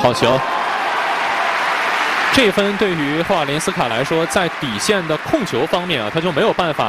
好球！这一分对于霍瓦连斯卡来说，在底线的控球方面啊，他就没有办法。